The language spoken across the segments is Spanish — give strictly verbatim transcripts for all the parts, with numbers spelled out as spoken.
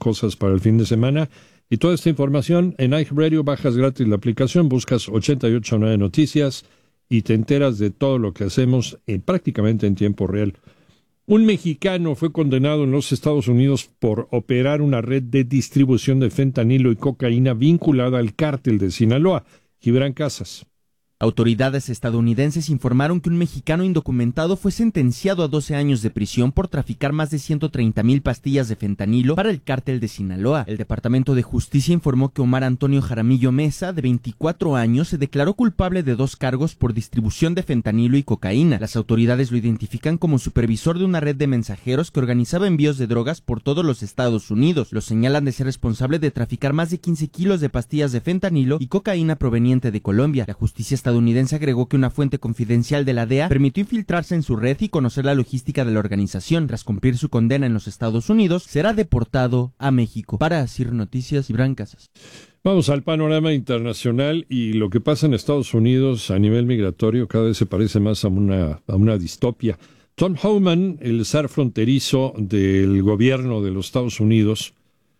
cosas para el fin de semana. Y toda esta información en iHeartRadio, bajas gratis la aplicación, buscas ochenta y ocho punto nueve Noticias y te enteras de todo lo que hacemos en, prácticamente en tiempo real. Un mexicano fue condenado en los Estados Unidos por operar una red de distribución de fentanilo y cocaína vinculada al cártel de Sinaloa. Gibran Casas. Autoridades estadounidenses informaron que un mexicano indocumentado fue sentenciado a doce años de prisión por traficar más de ciento treinta mil pastillas de fentanilo para el cártel de Sinaloa. El Departamento de Justicia informó que Omar Antonio Jaramillo Mesa, de veinticuatro años, se declaró culpable de dos cargos por distribución de fentanilo y cocaína. Las autoridades lo identifican como supervisor de una red de mensajeros que organizaba envíos de drogas por todos los Estados Unidos. Lo señalan de ser responsable de traficar más de quince kilos de pastillas de fentanilo y cocaína proveniente de Colombia. La justicia estadounidense estadounidense agregó que una fuente confidencial de la D E A permitió infiltrarse en su red y conocer la logística de la organización. Tras cumplir su condena en los Estados Unidos, será deportado a México. Para Asir Noticias, Gibran Casas. Vamos al panorama internacional, y lo que pasa en Estados Unidos a nivel migratorio cada vez se parece más a una, a una distopia. Tom Homan, el zar fronterizo del gobierno de los Estados Unidos,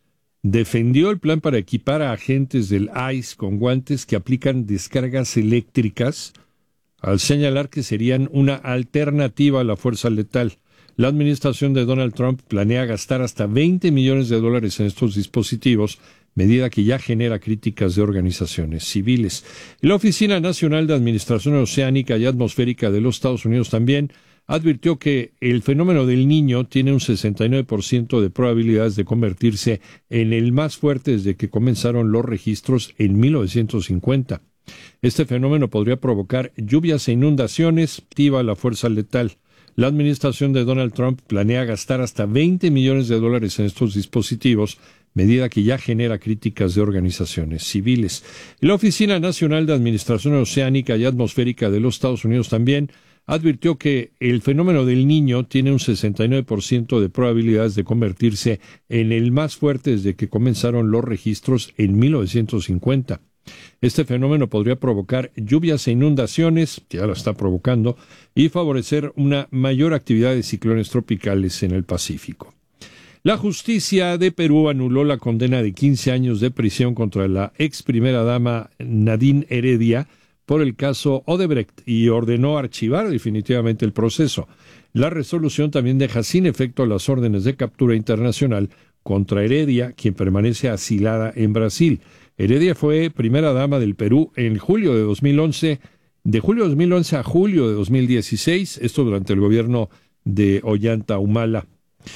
defendió el plan para equipar a agentes del I C E con guantes que aplican descargas eléctricas, al señalar que serían una alternativa a la fuerza letal. La administración de Donald Trump planea gastar hasta veinte millones de dólares en estos dispositivos, medida que ya genera críticas de organizaciones civiles. La Oficina Nacional de Administración Oceánica y Atmosférica de los Estados Unidos también advirtió que el fenómeno del Niño tiene un sesenta y nueve por ciento de probabilidades de convertirse en el más fuerte desde que comenzaron los registros en mil novecientos cincuenta. Este fenómeno podría provocar lluvias e inundaciones, activa la fuerza letal. La administración de Donald Trump planea gastar hasta veinte millones de dólares en estos dispositivos, medida que ya genera críticas de organizaciones civiles. La Oficina Nacional de Administración Oceánica y Atmosférica de los Estados Unidos también advirtió que el fenómeno del Niño tiene un sesenta y nueve por ciento de probabilidades de convertirse en el más fuerte desde que comenzaron los registros en mil novecientos cincuenta. Este fenómeno podría provocar lluvias e inundaciones, que ya lo está provocando, y favorecer una mayor actividad de ciclones tropicales en el Pacífico. La justicia de Perú anuló la condena de quince años de prisión contra la ex primera dama Nadine Heredia por el caso Odebrecht y ordenó archivar definitivamente el proceso. La resolución también deja sin efecto las órdenes de captura internacional contra Heredia, quien permanece asilada en Brasil. Heredia fue primera dama del Perú en julio de dos mil once, de julio de dos mil once a julio de dos mil dieciséis, esto durante el gobierno de Ollanta Humala.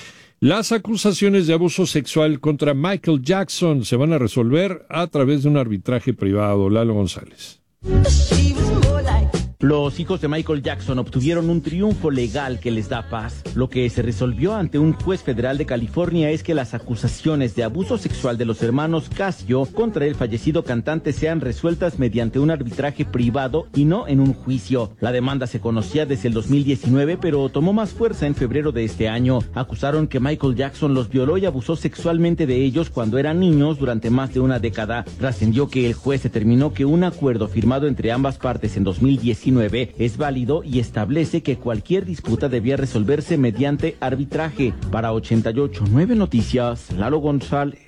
Las acusaciones de abuso sexual contra Michael Jackson se van a resolver a través de un arbitraje privado. Lalo González. Los hijos de Michael Jackson obtuvieron un triunfo legal que les da paz. Lo que se resolvió ante un juez federal de California es que las acusaciones de abuso sexual de los hermanos Casio contra el fallecido cantante sean resueltas mediante un arbitraje privado y no en un juicio. La demanda se conocía desde el dos mil diecinueve, pero tomó más fuerza en febrero de este año. Acusaron que Michael Jackson los violó y abusó sexualmente de ellos cuando eran niños durante más de una década. Trascendió que el juez determinó que un acuerdo firmado entre ambas partes en dos mil diecinueve es válido y establece que cualquier disputa debía resolverse mediante arbitraje. Para ochenta y ocho punto nueve Noticias, Lalo González.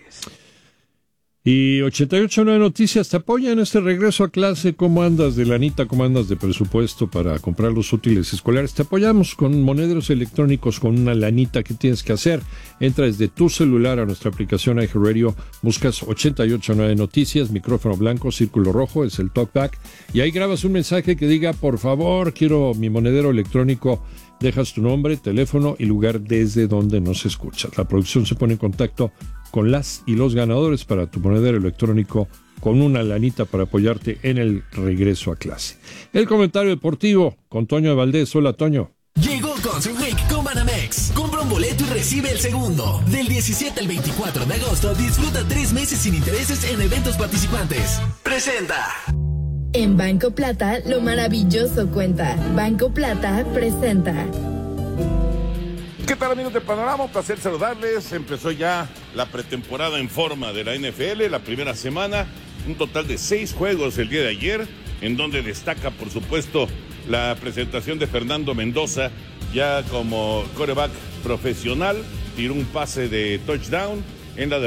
Y ochenta y ocho punto nueve Noticias te apoya en este regreso a clase. ¿Cómo andas de lanita? ¿Cómo andas de presupuesto para comprar los útiles escolares? Te apoyamos con monederos electrónicos, con una lanita. ¿Qué tienes que hacer? Entra desde tu celular a nuestra aplicación iHeartRadio, buscas ochenta y ocho punto nueve Noticias, micrófono blanco, círculo rojo, es el talkback, y ahí grabas un mensaje que diga, por favor, quiero mi monedero electrónico. Dejas tu nombre, teléfono y lugar desde donde nos escuchas. La producción se pone en contacto con las y los ganadores para tu monedero electrónico con una lanita para apoyarte en el regreso a clase. El comentario deportivo con Toño de Valdés. Hola, Toño. Llegó Concert Week con Banamex. Compra un boleto y recibe el segundo. Del diecisiete al veinticuatro de agosto, disfruta tres meses sin intereses en eventos participantes. Presenta. En Banco Plata, lo maravilloso cuenta. Banco Plata presenta. ¿Qué tal, amigos de Panorama? Un placer saludarles. Empezó ya la pretemporada en forma de la N F L, la primera semana, un total de seis juegos el día de ayer, en donde destaca, por supuesto, la presentación de Fernando Mendoza, ya como quarterback profesional, tiró un pase de touchdown en la